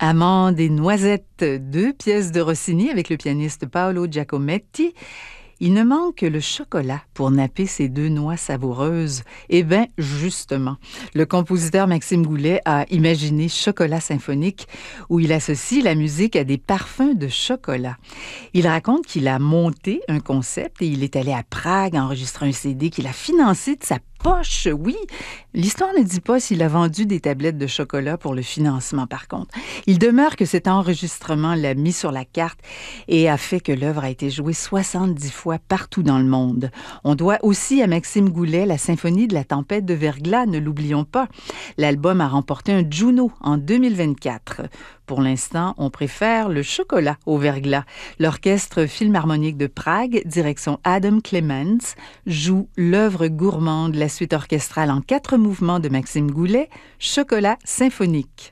Amandes et noisettes, deux pièces de Rossini avec le pianiste Paolo Giacometti. Il ne manque que le chocolat pour napper ces deux noix savoureuses. Eh bien, justement, le compositeur Maxime Goulet a imaginé Chocolat symphonique, où il associe la musique à des parfums de chocolat. Il raconte qu'il a monté un concept et il est allé à Prague enregistrer un CD qu'il a financé de sa poche, oui. L'histoire ne dit pas s'il a vendu des tablettes de chocolat pour le financement, par contre. Il demeure que cet enregistrement l'a mis sur la carte et a fait que l'œuvre a été jouée 70 fois partout dans le monde. On doit aussi à Maxime Goulet la symphonie de la tempête de verglas, ne l'oublions pas. L'album a remporté un Juno en 2024. Pour l'instant, on préfère le chocolat au verglas. L'Orchestre Philharmonique de Prague, direction Adam Clements, joue l'œuvre gourmande, la suite orchestrale en 4 mouvements de Maxime Goulet, Chocolat symphonique.